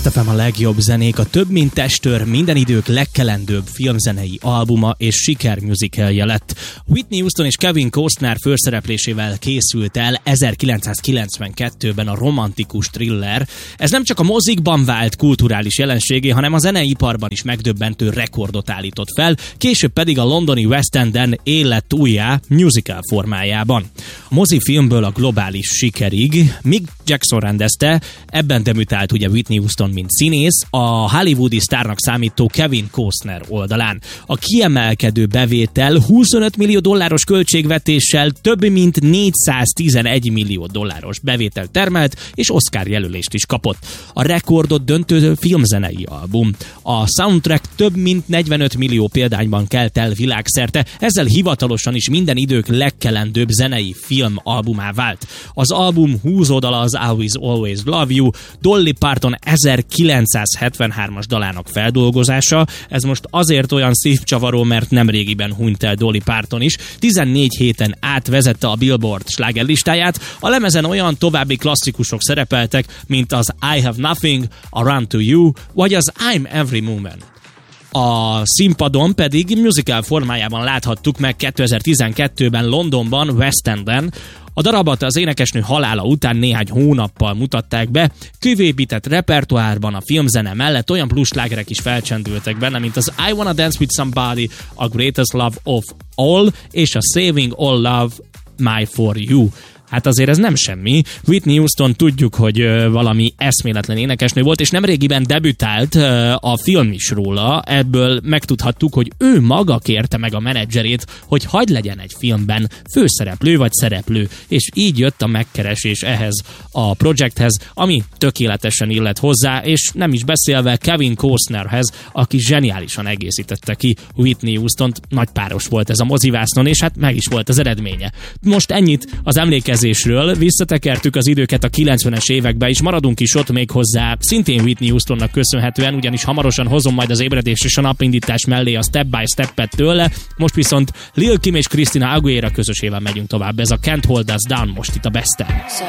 Best FM a legjobb zenék, a több mint testőr minden idők legkelendőbb filmzenei albuma és sikermusicalje lett. Whitney Houston és Kevin Costner főszereplésével készült el 1992-ben a romantikus thriller. Ez nem csak a mozikban vált kulturális jelenségé, hanem a zeneiparban is megdöbbentő rekordot állított fel, később pedig a londoni West Enden élet újjá musical formájában. A mozifilmből a globális sikerig Mick Jackson rendezte, ebben debütált ugye Whitney Houston, mint színész, a hollywoodi sztárnak számító Kevin Costner oldalán. A kiemelkedő bevétel $25 millió költségvetéssel több mint $411 millió bevételt termelt, és Oscar jelölést is kapott. A rekordot döntő filmzenei album. A soundtrack több mint 45 millió példányban kelt el világszerte, ezzel hivatalosan is minden idők legkelendőbb zenei filmalbumá vált. Az album 20 oldala az I Will Always Love You, Dolly Parton 1973-as dalának feldolgozása. Ez most azért olyan szívcsavaró, mert nemrégiben hunyt el Dolly Parton is. 14 héten átvezette a Billboard slágerlistáját. A lemezen olyan további klasszikusok szerepeltek, mint az I Have Nothing, a Run to You, vagy az I'm Every Woman. A színpadon pedig musical formájában láthattuk meg 2012-ben Londonban, West Enden. A darabot az énekesnő halála után néhány hónappal mutatták be, kőépített repertoárban a filmzene mellett olyan plusslágerek is felcsendültek benne, mint az I Wanna Dance With Somebody, a Greatest Love of All és a Saving All Love My For You. Hát azért ez nem semmi. Whitney Houston tudjuk, hogy valami eszméletlen énekesnő volt, és nemrégiben debütált a film is róla. Ebből megtudhattuk, hogy ő maga kérte meg a menedzserét, hogy hagyd legyen egy filmben főszereplő vagy szereplő, és így jött a megkeresés ehhez a projekthez, ami tökéletesen illet hozzá, és nem is beszélve Kevin Costnerhez, aki zseniálisan egészítette ki Whitney Houstont. Nagy páros volt ez a mozivásznon, és hát meg is volt az eredménye. Most ennyit az emlékezésről, visszatekertük az időket a 90-es évekbe, és maradunk is ott még hozzá, szintén Whitney Houstonnak köszönhetően, ugyanis hamarosan hozom majd az ébredés és a napindítás mellé a Step by Step-et tőle, most viszont Lil Kim és Christina Aguilera közösével megyünk tovább, ez a Can't Hold Us Down most itt a Best-en.